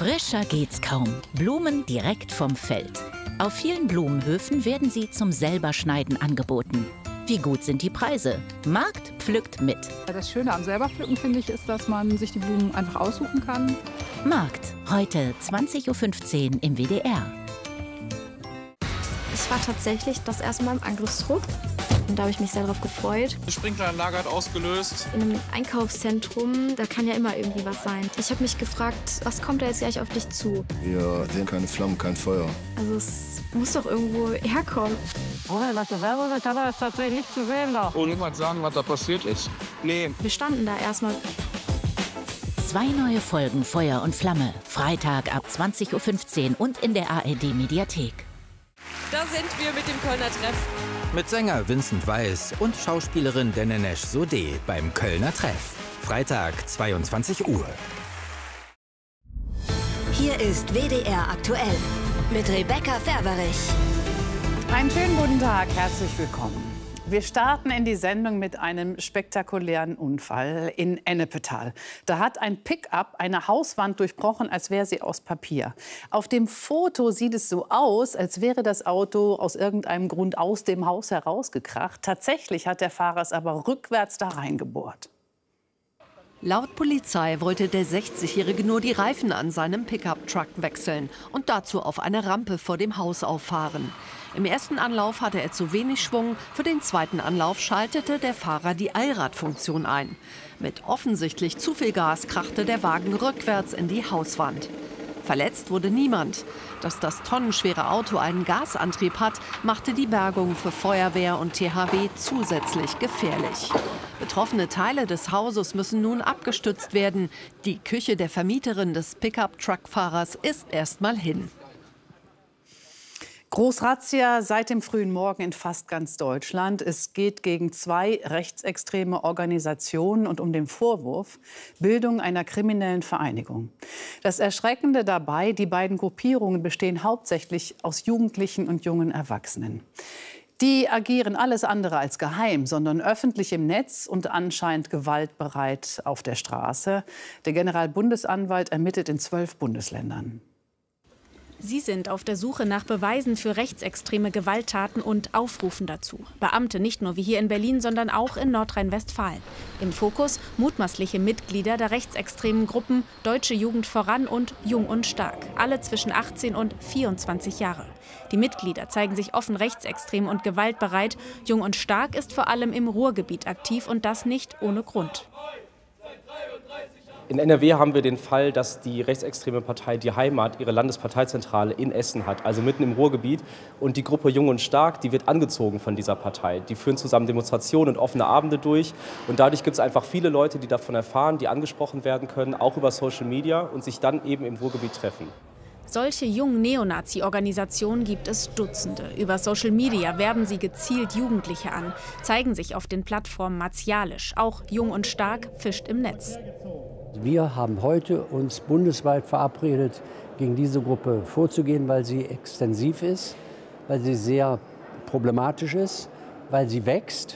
Frischer geht's kaum. Blumen direkt vom Feld. Auf vielen Blumenhöfen werden sie zum Selberschneiden angeboten. Wie gut sind die Preise? Markt pflückt mit. Das Schöne am Selberpflücken, finde ich, ist, dass man sich die Blumen einfach aussuchen kann. Markt, heute 20:15 Uhr im WDR. Ich war tatsächlich das erste Mal im Angriffstrupp. Und da habe ich mich sehr darauf gefreut. Die Sprinkleranlage hat ausgelöst. In einem Einkaufszentrum, da kann ja immer irgendwie was sein. Ich habe mich gefragt, was kommt da jetzt gleich auf dich zu? Wir sehen keine Flammen, kein Feuer. Also es muss doch irgendwo herkommen. Was der Werbung ist, aber ist tatsächlich nicht zu sehen da. Und niemand sagen, was da passiert ist. Nee. Wir standen da erstmal. 2 neue Folgen Feuer und Flamme. Freitag ab 20:15 Uhr und in der ARD-Mediathek. Da sind wir mit dem Kölner Treff. Mit Sänger Vincent Weiss und Schauspielerin Denenesh Sodeh beim Kölner Treff. Freitag, 22 Uhr. Hier ist WDR aktuell mit Rebecca Ferberich. Einen schönen guten Tag, herzlich willkommen. Wir starten in die Sendung mit einem spektakulären Unfall in Ennepetal. Da hat ein Pickup eine Hauswand durchbrochen, als wäre sie aus Papier. Auf dem Foto sieht es so aus, als wäre das Auto aus irgendeinem Grund aus dem Haus herausgekracht. Tatsächlich hat der Fahrer es aber rückwärts da reingebohrt. Laut Polizei wollte der 60-Jährige nur die Reifen an seinem Pickup-Truck wechseln und dazu auf eine Rampe vor dem Haus auffahren. Im ersten Anlauf hatte er zu wenig Schwung, für den zweiten Anlauf schaltete der Fahrer die Allradfunktion ein. Mit offensichtlich zu viel Gas krachte der Wagen rückwärts in die Hauswand. Verletzt wurde niemand. Dass das tonnenschwere Auto einen Gasantrieb hat, machte die Bergung für Feuerwehr und THW zusätzlich gefährlich. Betroffene Teile des Hauses müssen nun abgestützt werden. Die Küche der Vermieterin des Pickup-Truck-Fahrers ist erstmal hin. Großrazzia seit dem frühen Morgen in fast ganz Deutschland. Es geht gegen 2 rechtsextreme Organisationen und um den Vorwurf Bildung einer kriminellen Vereinigung. Das Erschreckende dabei, die beiden Gruppierungen bestehen hauptsächlich aus Jugendlichen und jungen Erwachsenen. Die agieren alles andere als geheim, sondern öffentlich im Netz und anscheinend gewaltbereit auf der Straße. Der Generalbundesanwalt ermittelt in 12 Bundesländern. Sie sind auf der Suche nach Beweisen für rechtsextreme Gewalttaten und aufrufen dazu. Beamte nicht nur wie hier in Berlin, sondern auch in Nordrhein-Westfalen. Im Fokus mutmaßliche Mitglieder der rechtsextremen Gruppen Deutsche Jugend voran und Jung und Stark. Alle zwischen 18 und 24 Jahre. Die Mitglieder zeigen sich offen rechtsextrem und gewaltbereit. Jung und Stark ist vor allem im Ruhrgebiet aktiv und das nicht ohne Grund. In NRW haben wir den Fall, dass die rechtsextreme Partei Die Heimat ihre Landesparteizentrale in Essen hat, also mitten im Ruhrgebiet. Und die Gruppe Jung und Stark, die wird angezogen von dieser Partei. Die führen zusammen Demonstrationen und offene Abende durch. Und dadurch gibt es einfach viele Leute, die davon erfahren, die angesprochen werden können, auch über Social Media und sich dann eben im Ruhrgebiet treffen. Solche jungen Neonazi-Organisationen gibt es Dutzende. Über Social Media werben sie gezielt Jugendliche an, zeigen sich auf den Plattformen martialisch. Auch Jung und Stark fischt im Netz. Wir haben heute uns bundesweit verabredet, gegen diese Gruppe vorzugehen, weil sie extensiv ist, weil sie sehr problematisch ist, weil sie wächst.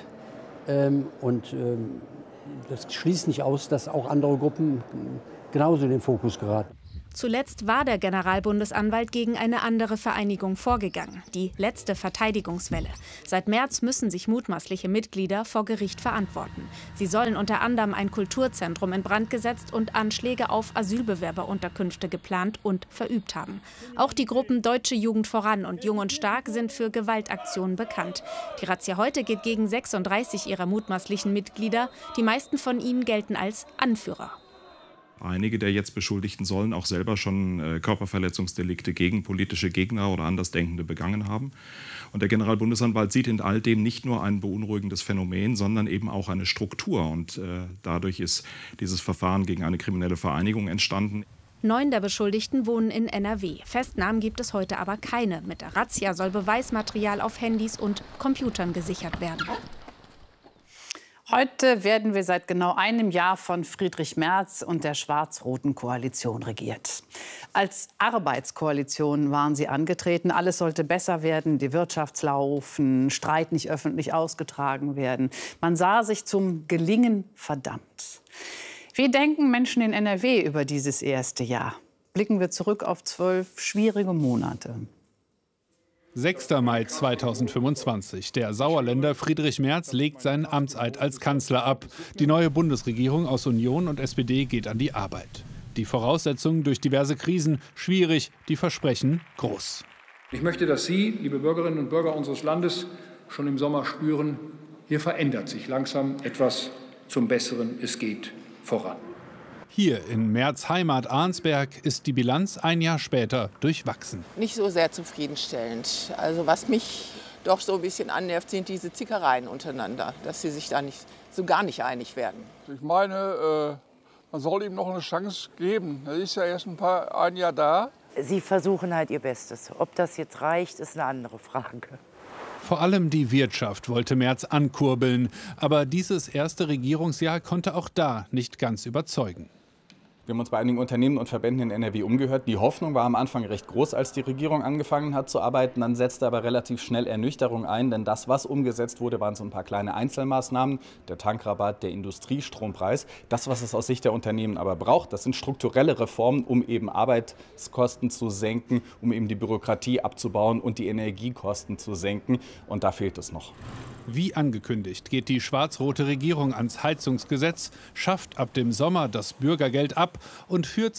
Das schließt nicht aus, dass auch andere Gruppen genauso in den Fokus geraten. Zuletzt war der Generalbundesanwalt gegen eine andere Vereinigung vorgegangen, die letzte Verteidigungswelle. Seit März müssen sich mutmaßliche Mitglieder vor Gericht verantworten. Sie sollen unter anderem ein Kulturzentrum in Brand gesetzt und Anschläge auf Asylbewerberunterkünfte geplant und verübt haben. Auch die Gruppen Deutsche Jugend voran und Jung und Stark sind für Gewaltaktionen bekannt. Die Razzia heute geht gegen 36 ihrer mutmaßlichen Mitglieder. Die meisten von ihnen gelten als Anführer. Einige der jetzt Beschuldigten sollen auch selber schon Körperverletzungsdelikte gegen politische Gegner oder Andersdenkende begangen haben. Und der Generalbundesanwalt sieht in all dem nicht nur ein beunruhigendes Phänomen, sondern eben auch eine Struktur. Und dadurch ist dieses Verfahren gegen eine kriminelle Vereinigung entstanden. 9 der Beschuldigten wohnen in NRW. Festnahmen gibt es heute aber keine. Mit der Razzia soll Beweismaterial auf Handys und Computern gesichert werden. Heute werden wir seit genau einem Jahr von Friedrich Merz und der schwarz-roten Koalition regiert. Als Arbeitskoalition waren sie angetreten. Alles sollte besser werden, die Wirtschaft laufen, Streit nicht öffentlich ausgetragen werden. Man sah sich zum Gelingen verdammt. Wie denken Menschen in NRW über dieses erste Jahr? blicken wir zurück auf 12 schwierige Monate. 6. Mai 2025. Der Sauerländer Friedrich Merz legt seinen Amtseid als Kanzler ab. Die neue Bundesregierung aus Union und SPD geht an die Arbeit. Die Voraussetzungen durch diverse Krisen schwierig, die Versprechen groß. Ich möchte, dass Sie, liebe Bürgerinnen und Bürger unseres Landes, schon im Sommer spüren, hier verändert sich langsam etwas zum Besseren. Es geht voran. Hier in Merz' Heimat Arnsberg ist die Bilanz ein Jahr später durchwachsen. Nicht so sehr zufriedenstellend. Also was mich doch so ein bisschen annervt, sind diese Zickereien untereinander, dass sie sich da gar nicht einig werden. Ich meine, man soll ihm noch eine Chance geben. Er ist ja erst ein Jahr da. Sie versuchen halt ihr Bestes. Ob das jetzt reicht, ist eine andere Frage. Vor allem die Wirtschaft wollte Merz ankurbeln. Aber dieses erste Regierungsjahr konnte auch da nicht ganz überzeugen. Wir haben uns bei einigen Unternehmen und Verbänden in NRW umgehört. Die Hoffnung war am Anfang recht groß, als die Regierung angefangen hat zu arbeiten. Dann setzte aber relativ schnell Ernüchterung ein, denn das, was umgesetzt wurde, waren so ein paar kleine Einzelmaßnahmen. Der Tankrabatt, der Industriestrompreis. Das, was es aus Sicht der Unternehmen aber braucht, das sind strukturelle Reformen, um eben Arbeitskosten zu senken, um eben die Bürokratie abzubauen und die Energiekosten zu senken. Und da fehlt es noch. Wie angekündigt geht die schwarz-rote Regierung ans Heizungsgesetz, schafft ab dem Sommer das Bürgergeld ab und führt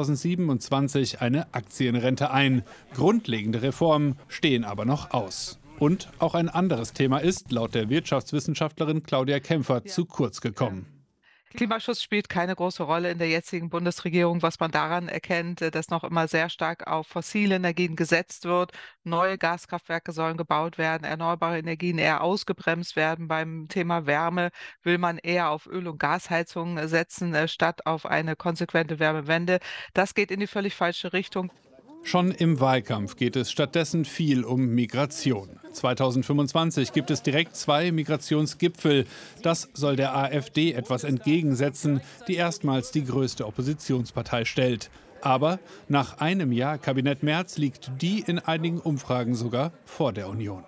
2027 eine Aktienrente ein. Grundlegende Reformen stehen aber noch aus. Und auch ein anderes Thema ist, laut der Wirtschaftswissenschaftlerin Claudia Kämpfer, zu kurz gekommen. Klimaschutz spielt keine große Rolle in der jetzigen Bundesregierung, was man daran erkennt, dass noch immer sehr stark auf fossile Energien gesetzt wird. Neue Gaskraftwerke sollen gebaut werden, erneuerbare Energien eher ausgebremst werden. Beim Thema Wärme will man eher auf Öl- und Gasheizungen setzen, statt auf eine konsequente Wärmewende. Das geht in die völlig falsche Richtung. Schon im Wahlkampf geht es stattdessen viel um Migration. 2025 gibt es direkt 2 Migrationsgipfel. Das soll der AfD etwas entgegensetzen, die erstmals die größte Oppositionspartei stellt. Aber nach einem Jahr Kabinett Merz liegt die in einigen Umfragen sogar vor der Union.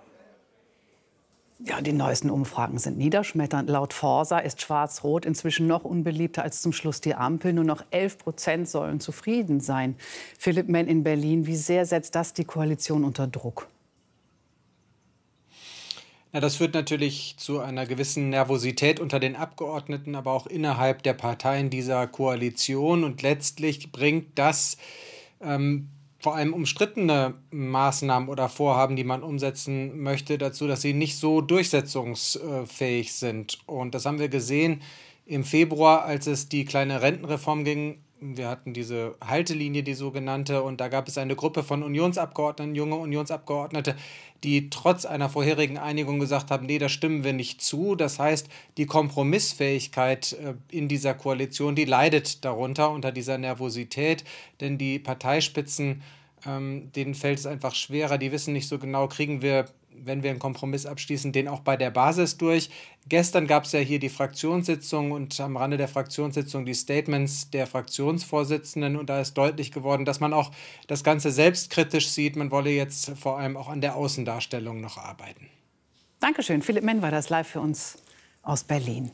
Ja, die neuesten Umfragen sind niederschmetternd. Laut Forsa ist Schwarz-Rot inzwischen noch unbeliebter als zum Schluss die Ampel. Nur noch 11% sollen zufrieden sein. Philipp Menn in Berlin, wie sehr setzt das die Koalition unter Druck? Ja, das führt natürlich zu einer gewissen Nervosität unter den Abgeordneten, aber auch innerhalb der Parteien dieser Koalition. Und letztlich bringt das vor allem umstrittene Maßnahmen oder Vorhaben, die man umsetzen möchte, dazu, dass sie nicht so durchsetzungsfähig sind. Und das haben wir gesehen im Februar, als es die kleine Rentenreform ging. Wir hatten diese Haltelinie, die sogenannte, und da gab es eine Gruppe von Unionsabgeordneten, junge Unionsabgeordnete, die trotz einer vorherigen Einigung gesagt haben, nee, da stimmen wir nicht zu. Das heißt, die Kompromissfähigkeit in dieser Koalition, die leidet darunter, unter dieser Nervosität, denn die Parteispitzen, denen fällt es einfach schwerer. Die wissen nicht so genau, kriegen wir, wenn wir einen Kompromiss abschließen, den auch bei der Basis durch. Gestern gab es ja hier die Fraktionssitzung und am Rande der Fraktionssitzung die Statements der Fraktionsvorsitzenden. Und da ist deutlich geworden, dass man auch das Ganze selbstkritisch sieht. Man wolle jetzt vor allem auch an der Außendarstellung noch arbeiten. Dankeschön. Philipp Menn war das live für uns aus Berlin.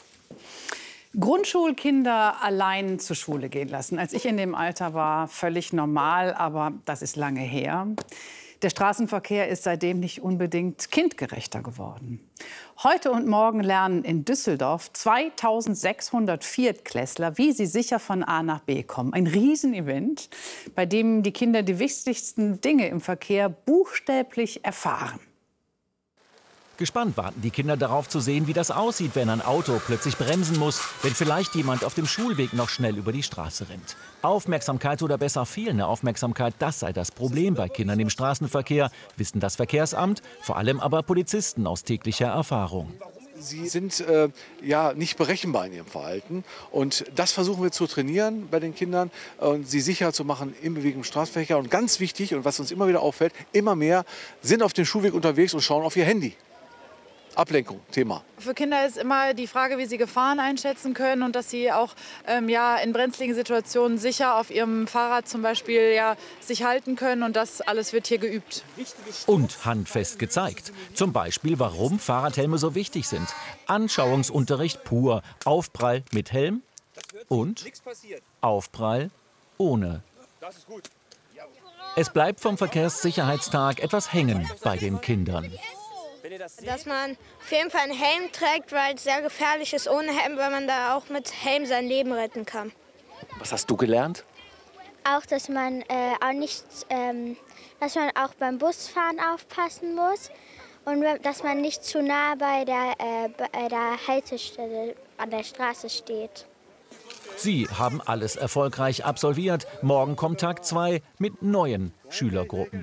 Grundschulkinder allein zur Schule gehen lassen. Als ich in dem Alter war, völlig normal, aber das ist lange her. Der Straßenverkehr ist seitdem nicht unbedingt kindgerechter geworden. Heute und morgen lernen in Düsseldorf 2600 Viertklässler, wie sie sicher von A nach B kommen. Ein Riesenevent, bei dem die Kinder die wichtigsten Dinge im Verkehr buchstäblich erfahren. Gespannt warten die Kinder darauf zu sehen, wie das aussieht, wenn ein Auto plötzlich bremsen muss, wenn vielleicht jemand auf dem Schulweg noch schnell über die Straße rennt. Aufmerksamkeit oder besser fehlende Aufmerksamkeit, das sei das Problem bei Kindern im Straßenverkehr, wissen das Verkehrsamt, vor allem aber Polizisten aus täglicher Erfahrung. Sie sind nicht berechenbar in ihrem Verhalten. Und das versuchen wir zu trainieren bei den Kindern und sie sicher zu machen im bewegten Straßenverkehr. Und ganz wichtig, und was uns immer wieder auffällt, immer mehr sind auf dem Schulweg unterwegs und schauen auf ihr Handy. Ablenkung, Thema. Für Kinder ist immer die Frage, wie sie Gefahren einschätzen können und dass sie auch in brenzligen Situationen sicher auf ihrem Fahrrad zum Beispiel sich halten können. Und das alles wird hier geübt. Und handfest gezeigt. Zum Beispiel, warum Fahrradhelme so wichtig sind. Anschauungsunterricht pur. Aufprall mit Helm und Aufprall ohne. Es bleibt vom Verkehrssicherheitstag etwas hängen bei den Kindern. Dass man auf jeden Fall einen Helm trägt, weil es sehr gefährlich ist ohne Helm, weil man da auch mit Helm sein Leben retten kann. Was hast du gelernt? Auch, dass man auch beim Busfahren aufpassen muss und dass man nicht zu nah bei der Haltestelle an der Straße steht. Sie haben alles erfolgreich absolviert. Morgen kommt Tag 2 mit neuen Schülergruppen.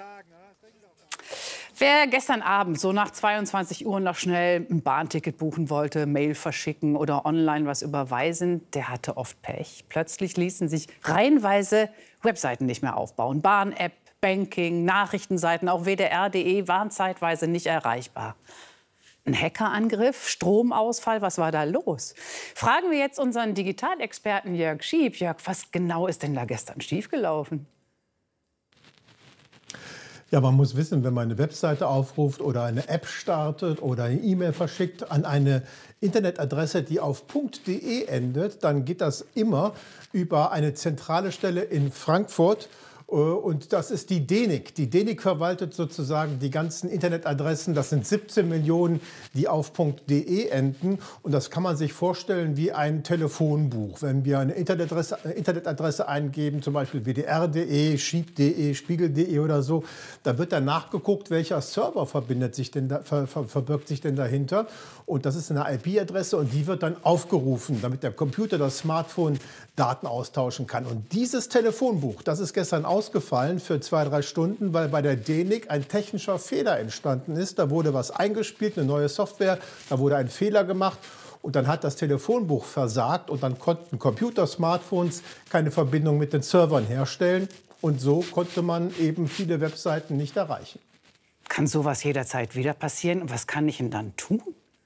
Wer gestern Abend so nach 22 Uhr noch schnell ein Bahnticket buchen wollte, Mail verschicken oder online was überweisen, der hatte oft Pech. Plötzlich ließen sich reihenweise Webseiten nicht mehr aufbauen. Bahn-App, Banking, Nachrichtenseiten, auch WDR.de waren zeitweise nicht erreichbar. Ein Hackerangriff, Stromausfall, was war da los? Fragen wir jetzt unseren Digitalexperten Jörg Schieb. Jörg, was genau ist denn da gestern schiefgelaufen? Ja, man muss wissen, wenn man eine Webseite aufruft oder eine App startet oder eine E-Mail verschickt an eine Internetadresse, die auf .de endet, dann geht das immer über eine zentrale Stelle in Frankfurt. Und das ist die DENIC. Die DENIC verwaltet sozusagen die ganzen Internetadressen. Das sind 17 Millionen, die auf .de enden. Und das kann man sich vorstellen wie ein Telefonbuch. Wenn wir eine Internetadresse eingeben, zum Beispiel WDR.de, Schieb.de, Spiegel.de oder so, da wird dann nachgeguckt, welcher Server verbirgt sich denn dahinter. Und das ist eine IP-Adresse und die wird dann aufgerufen, damit der Computer, das Smartphone Daten austauschen kann. Und dieses Telefonbuch, das ist gestern ausgefallen für 2-3 Stunden, weil bei der DENIC ein technischer Fehler entstanden ist. Da wurde was eingespielt, eine neue Software, da wurde ein Fehler gemacht. Und dann hat das Telefonbuch versagt und dann konnten Computer, Smartphones keine Verbindung mit den Servern herstellen. Und so konnte man eben viele Webseiten nicht erreichen. Kann sowas jederzeit wieder passieren? Und was kann ich denn dann tun?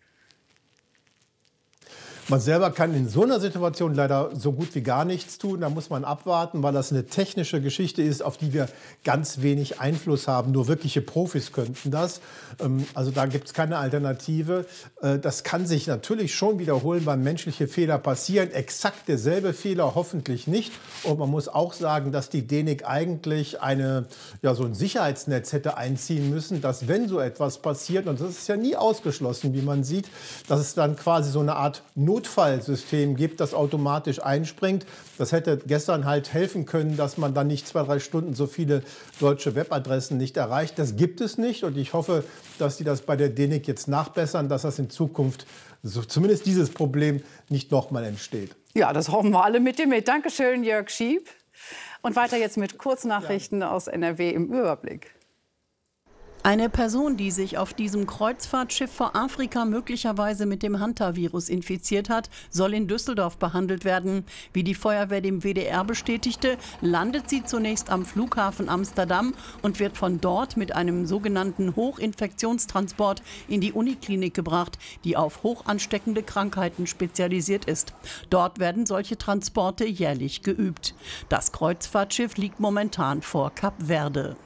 Man selber kann in so einer Situation leider so gut wie gar nichts tun. Da muss man abwarten, weil das eine technische Geschichte ist, auf die wir ganz wenig Einfluss haben. Nur wirkliche Profis könnten das. Also da gibt es keine Alternative. Das kann sich natürlich schon wiederholen, weil menschliche Fehler passieren. Exakt derselbe Fehler hoffentlich nicht. Und man muss auch sagen, dass die DENIC eigentlich so ein Sicherheitsnetz hätte einziehen müssen, dass wenn so etwas passiert, und das ist ja nie ausgeschlossen, wie man sieht, dass es dann quasi so eine Art Notfallsystem gibt, das automatisch einspringt. Das hätte gestern halt helfen können, dass man dann nicht 2-3 Stunden so viele deutsche Webadressen nicht erreicht. Das gibt es nicht und ich hoffe, dass die das bei der DENIC jetzt nachbessern, dass das in Zukunft zumindest dieses Problem nicht nochmal entsteht. Ja, das hoffen wir alle mit dir mit. Dankeschön, Jörg Schieb. Und weiter jetzt mit Kurznachrichten aus NRW im Überblick. Eine Person, die sich auf diesem Kreuzfahrtschiff vor Afrika möglicherweise mit dem Hantavirus infiziert hat, soll in Düsseldorf behandelt werden. Wie die Feuerwehr dem WDR bestätigte, landet sie zunächst am Flughafen Amsterdam und wird von dort mit einem sogenannten Hochinfektionstransport in die Uniklinik gebracht, die auf hochansteckende Krankheiten spezialisiert ist. Dort werden solche Transporte jährlich geübt. Das Kreuzfahrtschiff liegt momentan vor Kap Verde.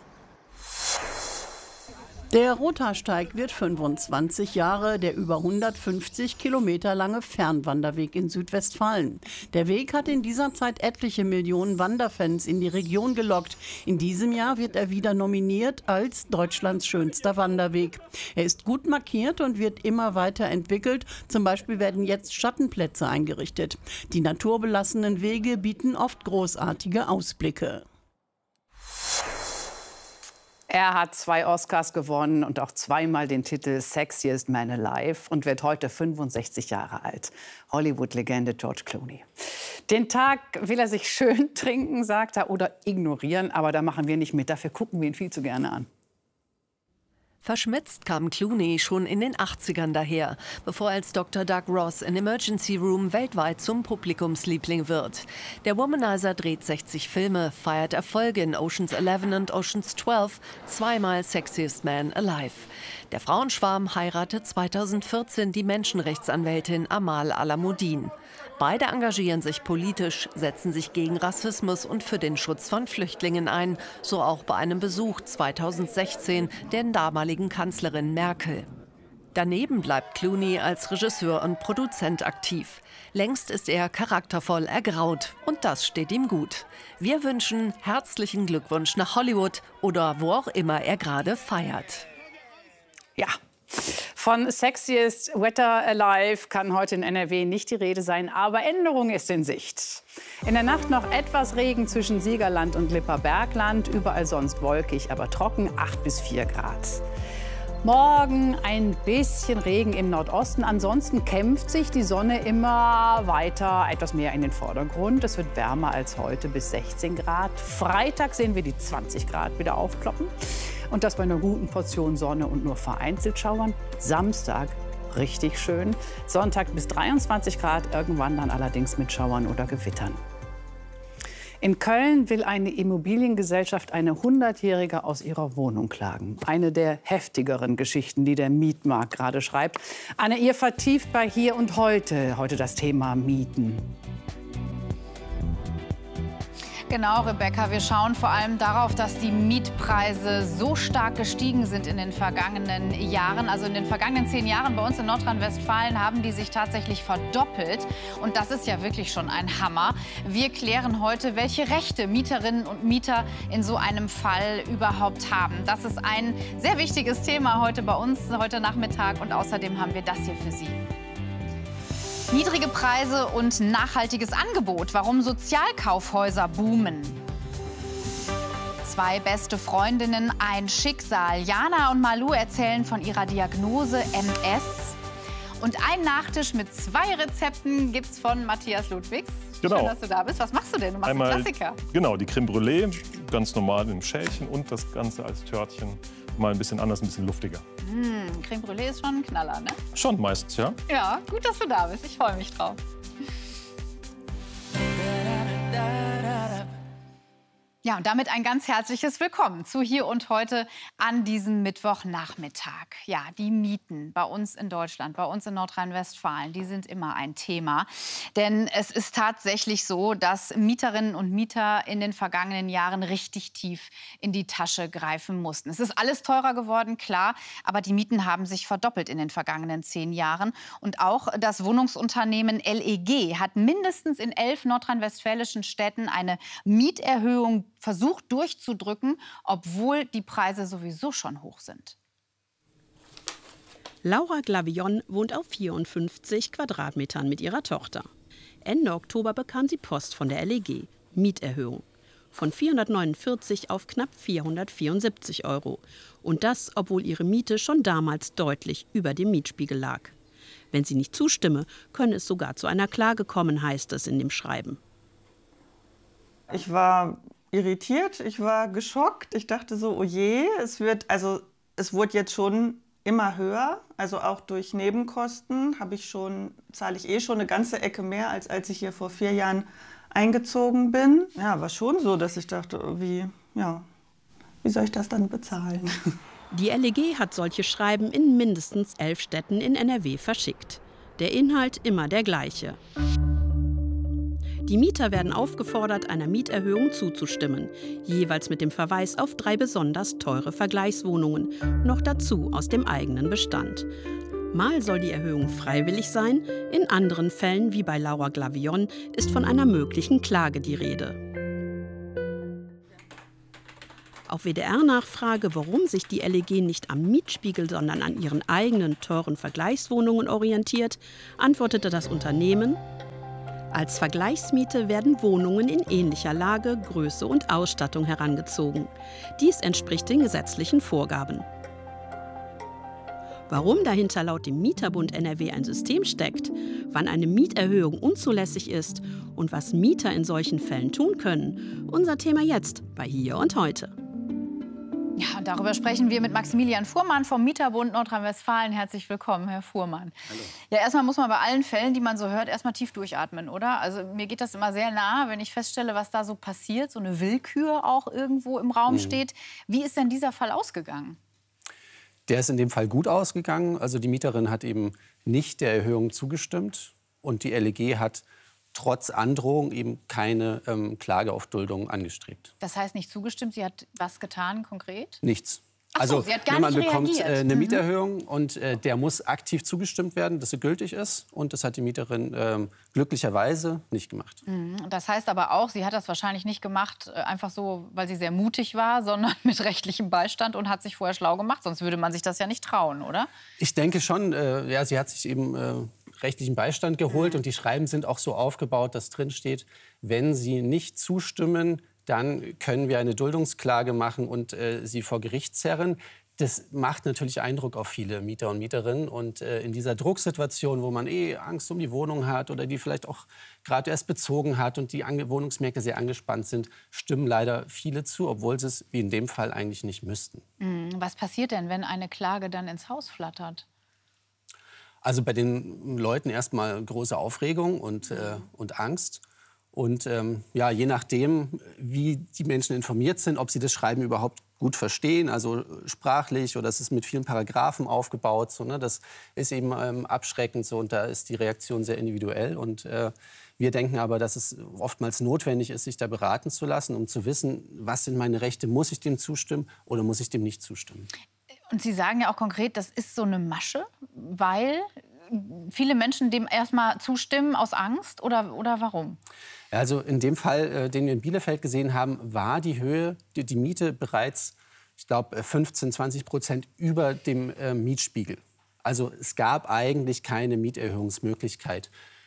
Der Rothaarsteig wird 25 Jahre, der über 150 Kilometer lange Fernwanderweg in Südwestfalen. Der Weg hat in dieser Zeit etliche Millionen Wanderfans in die Region gelockt. In diesem Jahr wird er wieder nominiert als Deutschlands schönster Wanderweg. Er ist gut markiert und wird immer weiter entwickelt. Zum Beispiel werden jetzt Schattenplätze eingerichtet. Die naturbelassenen Wege bieten oft großartige Ausblicke. Er hat 2 Oscars gewonnen und auch zweimal den Titel Sexiest Man Alive und wird heute 65 Jahre alt. Hollywood-Legende George Clooney. Den Tag will er sich schön trinken, sagt er, oder ignorieren. Aber da machen wir nicht mit. Dafür gucken wir ihn viel zu gerne an. Verschmitzt kam Clooney schon in den 80ern daher, bevor er als Dr. Doug Ross in Emergency Room weltweit zum Publikumsliebling wird. Der Womanizer dreht 60 Filme, feiert Erfolge in Ocean's 11 und Ocean's 12, zweimal Sexiest Man Alive. Der Frauenschwarm heiratet 2014 die Menschenrechtsanwältin Amal Alamuddin. Beide engagieren sich politisch, setzen sich gegen Rassismus und für den Schutz von Flüchtlingen ein, so auch bei einem Besuch 2016 der damaligen Kanzlerin Merkel. Daneben bleibt Clooney als Regisseur und Produzent aktiv. Längst ist er charaktervoll ergraut und das steht ihm gut. Wir wünschen herzlichen Glückwunsch nach Hollywood oder wo auch immer er gerade feiert. Ja. Von Sexiest Wetter Alive kann heute in NRW nicht die Rede sein, aber Änderung ist in Sicht. In der Nacht noch etwas Regen zwischen Siegerland und Lipper-Bergland, überall sonst wolkig, aber trocken, 8 bis 4 Grad. Morgen ein bisschen Regen im Nordosten. Ansonsten kämpft sich die Sonne immer weiter etwas mehr in den Vordergrund. Es wird wärmer als heute bis 16 Grad. Freitag sehen wir die 20 Grad wieder aufploppen. Und das bei einer guten Portion Sonne und nur vereinzelt Schauern. Samstag richtig schön. Sonntag bis 23 Grad, irgendwann dann allerdings mit Schauern oder Gewittern. In Köln will eine Immobiliengesellschaft eine 100-Jährige aus ihrer Wohnung klagen. Eine der heftigeren Geschichten, die der Mietmarkt gerade schreibt. Anne Ihr vertieft bei Hier und Heute. Heute das Thema Mieten. Genau, Rebecca. Wir schauen vor allem darauf, dass die Mietpreise so stark gestiegen sind in den vergangenen Jahren. Also in den vergangenen 10 Jahren bei uns in Nordrhein-Westfalen haben die sich tatsächlich verdoppelt. Und das ist ja wirklich schon ein Hammer. Wir klären heute, welche Rechte Mieterinnen und Mieter in so einem Fall überhaupt haben. Das ist ein sehr wichtiges Thema heute bei uns, heute Nachmittag. Und außerdem haben wir das hier für Sie. Niedrige Preise und nachhaltiges Angebot. Warum Sozialkaufhäuser boomen. 2 beste Freundinnen, ein Schicksal. Jana und Malu erzählen von ihrer Diagnose MS. Und ein Nachtisch mit 2 Rezepten gibt's von Matthias Ludwigs. Genau. Schön, dass du da bist. Was machst du denn? Du machst Einmal, einen Klassiker. Genau, die Crème Brûlée, ganz normal im Schälchen und das Ganze als Törtchen. Mal ein bisschen anders, ein bisschen luftiger. Crème Brûlée ist schon ein Knaller, ne? Schon meistens, ja. Ja, gut, dass du da bist. Ich freue mich drauf. Ja, und damit ein ganz herzliches Willkommen zu Hier und Heute an diesem Mittwochnachmittag. Ja, die Mieten bei uns in Deutschland, bei uns in Nordrhein-Westfalen, die sind immer ein Thema. Denn es ist tatsächlich so, dass Mieterinnen und Mieter in den vergangenen Jahren richtig tief in die Tasche greifen mussten. Es ist alles teurer geworden, klar, aber die Mieten haben sich verdoppelt in den vergangenen 10 Jahren. Und auch das Wohnungsunternehmen LEG hat mindestens in 11 nordrhein-westfälischen Städten eine Mieterhöhung versucht durchzudrücken, obwohl die Preise sowieso schon hoch sind. Laura Glavillon wohnt auf 54 Quadratmetern mit ihrer Tochter. Ende Oktober bekam sie Post von der LEG, Mieterhöhung. Von 449 auf knapp 474 €. Und das, obwohl ihre Miete schon damals deutlich über dem Mietspiegel lag. Wenn sie nicht zustimme, könne es sogar zu einer Klage kommen, heißt es in dem Schreiben. Ich war irritiert, ich war geschockt. Ich dachte so, oh je, es wurde jetzt schon immer höher. Also auch durch Nebenkosten zahle ich eh schon eine ganze Ecke mehr, als ich hier vor 4 Jahren eingezogen bin. Ja, war schon so, dass ich dachte, wie soll ich das dann bezahlen? Die LEG hat solche Schreiben in mindestens 11 Städten in NRW verschickt. Der Inhalt immer der gleiche. Die Mieter werden aufgefordert, einer Mieterhöhung zuzustimmen, jeweils mit dem Verweis auf 3 besonders teure Vergleichswohnungen, noch dazu aus dem eigenen Bestand. Mal soll die Erhöhung freiwillig sein, in anderen Fällen, wie bei Laura Glavillon, ist von einer möglichen Klage die Rede. Auf WDR-Nachfrage, warum sich die LEG nicht am Mietspiegel, sondern an ihren eigenen teuren Vergleichswohnungen orientiert, antwortete das Unternehmen: Als Vergleichsmiete werden Wohnungen in ähnlicher Lage, Größe und Ausstattung herangezogen. Dies entspricht den gesetzlichen Vorgaben. Warum dahinter laut dem Mieterbund NRW ein System steckt, wann eine Mieterhöhung unzulässig ist und was Mieter in solchen Fällen tun können, unser Thema jetzt bei Hier und Heute. Ja, und darüber sprechen wir mit Maximilian Fuhrmann vom Mieterbund Nordrhein-Westfalen. Herzlich willkommen, Herr Fuhrmann. Hallo. Ja, erstmal muss man bei allen Fällen, die man so hört, erstmal tief durchatmen, oder? Also mir geht das immer sehr nahe, wenn ich feststelle, was da so passiert, so eine Willkür auch irgendwo im Raum steht. Wie ist denn dieser Fall ausgegangen? Der ist in dem Fall gut ausgegangen. Also die Mieterin hat eben nicht der Erhöhung zugestimmt und die LEG hat trotz Androhung eben keine Klage auf Duldung angestrebt. Das heißt nicht zugestimmt, sie hat was getan konkret? Nichts. Ach so, sie hat gar man nicht bekommt reagiert. eine Mieterhöhung und der muss aktiv zugestimmt werden, dass sie gültig ist. Und das hat die Mieterin glücklicherweise nicht gemacht. Das heißt aber auch, sie hat das wahrscheinlich nicht gemacht, einfach so, weil sie sehr mutig war, sondern mit rechtlichem Beistand und hat sich vorher schlau gemacht. Sonst würde man sich das ja nicht trauen, oder? Ich denke schon, ja, sie hat sich eben rechtlichen Beistand geholt. Und die Schreiben sind auch so aufgebaut, dass drin steht, wenn sie nicht zustimmen, dann können wir eine Duldungsklage machen und sie vor Gericht zerren. Das macht natürlich Eindruck auf viele Mieter und Mieterinnen. Und in dieser Drucksituation, wo man Angst um die Wohnung hat oder die vielleicht auch gerade erst bezogen hat und die Wohnungsmärkte sehr angespannt sind, stimmen leider viele zu, obwohl sie es wie in dem Fall eigentlich nicht müssten. Was passiert denn, wenn eine Klage dann ins Haus flattert? Also bei den Leuten erstmal große Aufregung und Angst. Und ja, je nachdem, wie die Menschen informiert sind, ob sie das Schreiben überhaupt gut verstehen, also sprachlich oder es ist mit vielen Paragraphen aufgebaut, so, ne, das ist eben abschreckend so, und da ist die Reaktion sehr individuell. Und wir denken aber, dass es oftmals notwendig ist, sich da beraten zu lassen, um zu wissen, was sind meine Rechte, muss ich dem zustimmen oder muss ich dem nicht zustimmen. Und Sie sagen ja auch konkret, das ist so eine Masche, weil viele Menschen dem erstmal zustimmen aus Angst oder warum? Also in dem Fall, den wir in Bielefeld gesehen haben, war die Höhe, die Miete bereits, ich glaube, 15-20% über dem Mietspiegel. Also es gab eigentlich keine Mieterhöhungsmöglichkeit.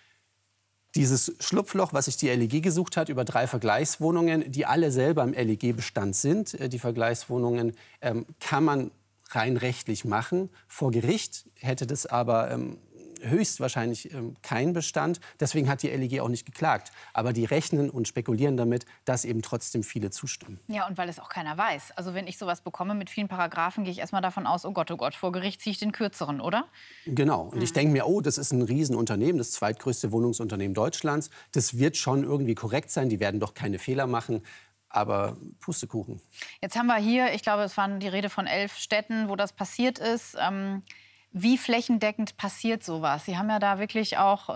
Dieses Schlupfloch, was sich die LEG gesucht hat, über 3 Vergleichswohnungen, die alle selber im LEG-Bestand sind, die Vergleichswohnungen, kann man rein rechtlich machen. Vor Gericht hätte das aber höchstwahrscheinlich keinen Bestand. Deswegen hat die LEG auch nicht geklagt. Aber die rechnen und spekulieren damit, dass eben trotzdem viele zustimmen. Ja, und weil es auch keiner weiß. Also wenn ich sowas bekomme mit vielen Paragraphen, gehe ich erstmal davon aus, oh Gott, vor Gericht ziehe ich den kürzeren, oder? Genau. Und ich denke mir, oh, das ist ein Riesenunternehmen, das zweitgrößte Wohnungsunternehmen Deutschlands. Das wird schon irgendwie korrekt sein. Die werden doch keine Fehler machen. Aber Pustekuchen. Jetzt haben wir hier, ich glaube, es waren die Rede von 11 Städten, wo das passiert ist. Wie flächendeckend passiert sowas? Sie haben ja da wirklich auch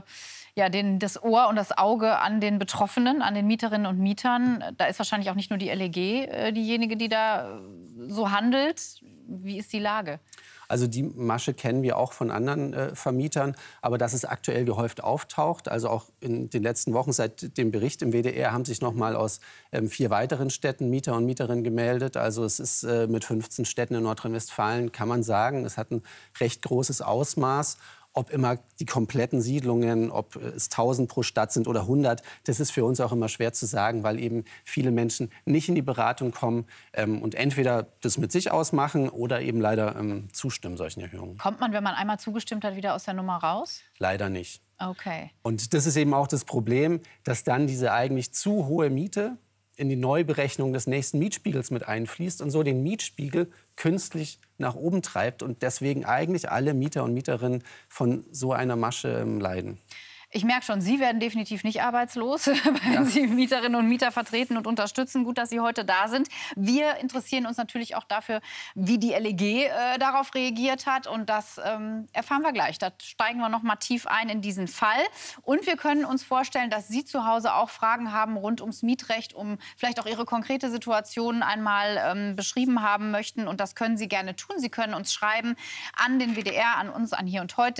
das Ohr und das Auge an den Betroffenen, an den Mieterinnen und Mietern. Da ist wahrscheinlich auch nicht nur die LEG diejenige, die da so handelt. Wie ist die Lage? Also die Masche kennen wir auch von anderen Vermietern. Aber dass es aktuell gehäuft auftaucht, also auch in den letzten Wochen seit dem Bericht im WDR haben sich noch mal aus 4 weiteren Städten Mieter und Mieterinnen gemeldet. Also es ist mit 15 Städten in Nordrhein-Westfalen, kann man sagen, es hat ein recht großes Ausmaß. Ob immer die kompletten Siedlungen, ob es 1000 pro Stadt sind oder 100, das ist für uns auch immer schwer zu sagen, weil eben viele Menschen nicht in die Beratung kommen und entweder das mit sich ausmachen oder eben leider zustimmen solchen Erhöhungen. Kommt man, wenn man einmal zugestimmt hat, wieder aus der Nummer raus? Leider nicht. Okay. Und das ist eben auch das Problem, dass dann diese eigentlich zu hohe Miete in die Neuberechnung des nächsten Mietspiegels mit einfließt und so den Mietspiegel künstlich nach oben treibt und deswegen eigentlich alle Mieter und Mieterinnen von so einer Masche leiden. Ich merke schon, Sie werden definitiv nicht arbeitslos, wenn Sie Mieterinnen und Mieter vertreten und unterstützen. Gut, dass Sie heute da sind. Wir interessieren uns natürlich auch dafür, wie die LEG darauf reagiert hat. Und das erfahren wir gleich. Da steigen wir noch mal tief ein in diesen Fall. Und wir können uns vorstellen, dass Sie zu Hause auch Fragen haben rund ums Mietrecht, um vielleicht auch Ihre konkrete Situation einmal beschrieben haben möchten. Und das können Sie gerne tun. Sie können uns schreiben an den WDR, an uns, an hier und heute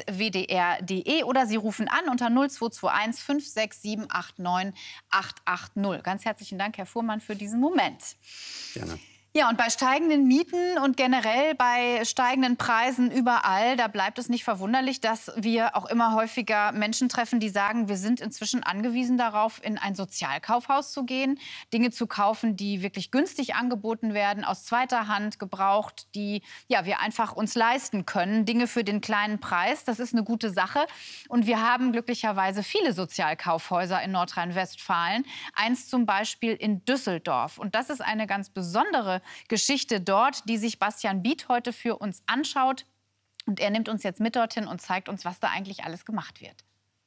@wdr.de oder Sie rufen an unter 0221 567 89 880. Ganz herzlichen Dank, Herr Fuhrmann, für diesen Moment. Gerne. Ja, und bei steigenden Mieten und generell bei steigenden Preisen überall, da bleibt es nicht verwunderlich, dass wir auch immer häufiger Menschen treffen, die sagen, wir sind inzwischen angewiesen darauf, in ein Sozialkaufhaus zu gehen, Dinge zu kaufen, die wirklich günstig angeboten werden, aus zweiter Hand gebraucht, die wir einfach uns leisten können, Dinge für den kleinen Preis. Das ist eine gute Sache. Und wir haben glücklicherweise viele Sozialkaufhäuser in Nordrhein-Westfalen. Eins zum Beispiel in Düsseldorf. Und das ist eine ganz besondere Geschichte dort, die sich Bastian Biet heute für uns anschaut. Und er nimmt uns jetzt mit dorthin und zeigt uns, was da eigentlich alles gemacht wird.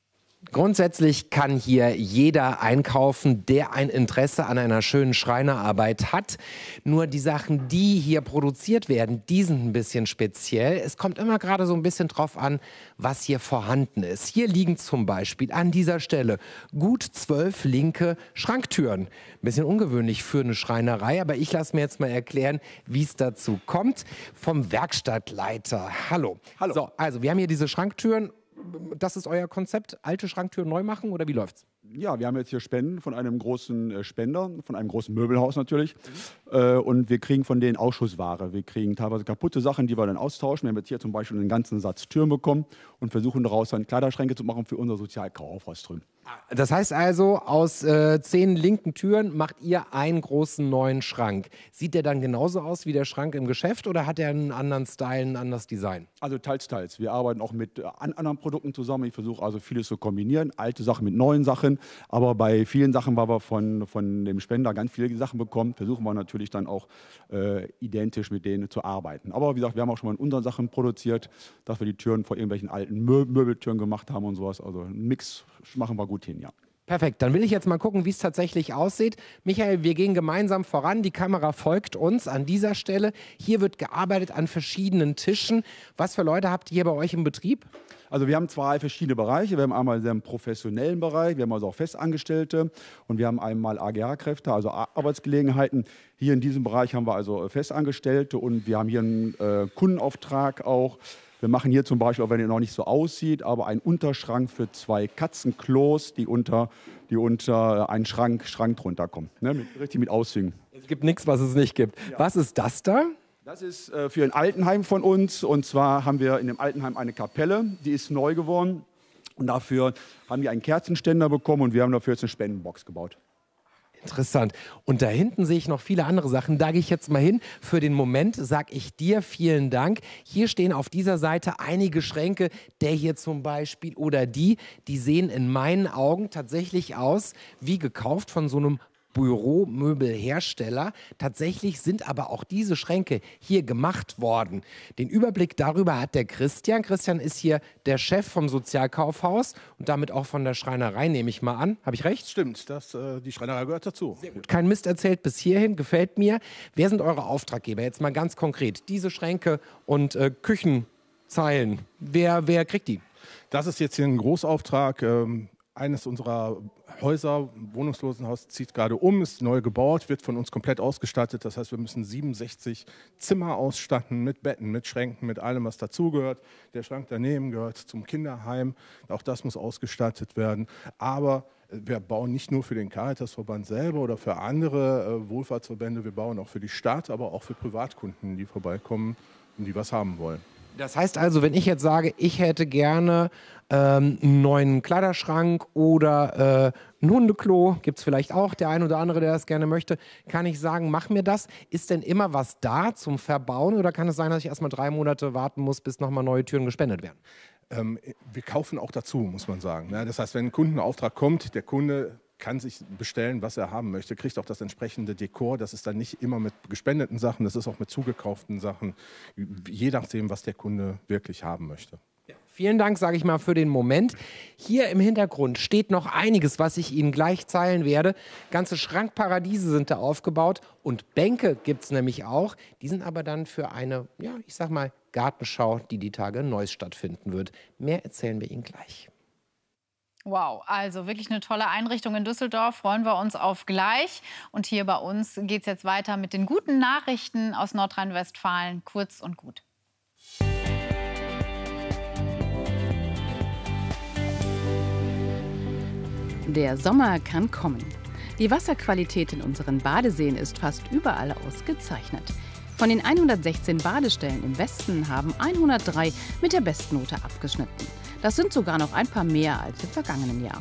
Grundsätzlich kann hier jeder einkaufen, der ein Interesse an einer schönen Schreinerarbeit hat. Nur die Sachen, die hier produziert werden, die sind ein bisschen speziell. Es kommt immer gerade so ein bisschen drauf an, was hier vorhanden ist. Hier liegen zum Beispiel an dieser Stelle gut 12 linke Schranktüren. Ein bisschen ungewöhnlich für eine Schreinerei, aber ich lasse mir jetzt mal erklären, wie es dazu kommt. Vom Werkstattleiter. Hallo. Hallo. So, also wir haben hier diese Schranktüren. Das ist euer Konzept? Alte Schranktüren neu machen oder wie läuft's? Ja, wir haben jetzt hier Spenden von einem großen Spender, von einem großen Möbelhaus natürlich. Und wir kriegen von denen Ausschussware. Wir kriegen teilweise kaputte Sachen, die wir dann austauschen. Wir haben jetzt hier zum Beispiel einen ganzen Satz Türen bekommen und versuchen daraus dann Kleiderschränke zu machen für unser Sozialkaufhaus drüben. Das heißt also, aus 10 linken Türen macht ihr einen großen neuen Schrank. Sieht der dann genauso aus wie der Schrank im Geschäft oder hat er einen anderen Style, ein anderes Design? Also teils, teils. Wir arbeiten auch mit anderen Produkten zusammen. Ich versuche also vieles zu kombinieren, alte Sachen mit neuen Sachen. Aber bei vielen Sachen, weil wir von dem Spender ganz viele Sachen bekommen, versuchen wir natürlich dann auch identisch mit denen zu arbeiten. Aber wie gesagt, wir haben auch schon mal in unseren Sachen produziert, dass wir die Türen vor irgendwelchen alten Möbeltüren gemacht haben und sowas. Also einen Mix machen wir gut hin, ja. Perfekt, dann will ich jetzt mal gucken, wie es tatsächlich aussieht. Michael, wir gehen gemeinsam voran, die Kamera folgt uns an dieser Stelle. Hier wird gearbeitet an verschiedenen Tischen. Was für Leute habt ihr hier bei euch im Betrieb? Also wir haben 2 verschiedene Bereiche. Wir haben einmal den professionellen Bereich, wir haben also auch Festangestellte und wir haben einmal AGH-Kräfte, also Arbeitsgelegenheiten. Hier in diesem Bereich haben wir also Festangestellte und wir haben hier einen Kundenauftrag auch. Wir machen hier zum Beispiel, auch wenn er noch nicht so aussieht, aber einen Unterschrank für 2 Katzenklos, die unter einen Schrank drunter kommen. Ne? Richtig mit Aushängen. Es gibt nichts, was es nicht gibt. Ja. Was ist das da? Das ist für ein Altenheim von uns. Und zwar haben wir in dem Altenheim eine Kapelle, die ist neu geworden. Und dafür haben wir einen Kerzenständer bekommen und wir haben dafür jetzt eine Spendenbox gebaut. Interessant. Und da hinten sehe ich noch viele andere Sachen. Da gehe ich jetzt mal hin. Für den Moment sage ich dir vielen Dank. Hier stehen auf dieser Seite einige Schränke. Der hier zum Beispiel oder die sehen in meinen Augen tatsächlich aus wie gekauft von so einem Büromöbelhersteller. Tatsächlich sind aber auch diese Schränke hier gemacht worden. Den Überblick darüber hat der Christian. Christian ist hier der Chef vom Sozialkaufhaus und damit auch von der Schreinerei, nehme ich mal an. Habe ich recht? Stimmt, die Schreinerei gehört dazu. Sehr gut. Kein Mist erzählt bis hierhin, gefällt mir. Wer sind eure Auftraggeber? Jetzt mal ganz konkret. Diese Schränke und Küchenzeilen. Wer kriegt die? Das ist jetzt hier ein Großauftrag. Eines unserer Häuser, Wohnungslosenhaus, zieht gerade um, ist neu gebaut, wird von uns komplett ausgestattet. Das heißt, wir müssen 67 Zimmer ausstatten mit Betten, mit Schränken, mit allem, was dazugehört. Der Schrank daneben gehört zum Kinderheim. Auch das muss ausgestattet werden. Aber wir bauen nicht nur für den Caritasverband selber oder für andere Wohlfahrtsverbände. Wir bauen auch für die Stadt, aber auch für Privatkunden, die vorbeikommen und die was haben wollen. Das heißt also, wenn ich jetzt sage, ich hätte gerne einen neuen Kleiderschrank oder ein Hundeklo, gibt es vielleicht auch der ein oder andere, der das gerne möchte, kann ich sagen, mach mir das. Ist denn immer was da zum Verbauen oder kann es sein, dass ich erst mal 3 Monate warten muss, bis nochmal neue Türen gespendet werden? Wir kaufen auch dazu, muss man sagen. Das heißt, wenn ein Kundenauftrag kommt, der Kunde kann sich bestellen, was er haben möchte, kriegt auch das entsprechende Dekor. Das ist dann nicht immer mit gespendeten Sachen, das ist auch mit zugekauften Sachen, je nachdem, was der Kunde wirklich haben möchte. Ja, vielen Dank, sage ich mal, für den Moment. Hier im Hintergrund steht noch einiges, was ich Ihnen gleich zeigen werde. Ganze Schrankparadiese sind da aufgebaut und Bänke gibt es nämlich auch. Die sind aber dann für eine, ja, ich sag mal, Gartenschau, die Tage in Neuss stattfinden wird. Mehr erzählen wir Ihnen gleich. Wow, also wirklich eine tolle Einrichtung in Düsseldorf. Freuen wir uns auf gleich. Und hier bei uns geht es jetzt weiter mit den guten Nachrichten aus Nordrhein-Westfalen. Kurz und gut. Der Sommer kann kommen. Die Wasserqualität in unseren Badeseen ist fast überall ausgezeichnet. Von den 116 Badestellen im Westen haben 103 mit der Bestnote abgeschnitten. Das sind sogar noch ein paar mehr als im vergangenen Jahr.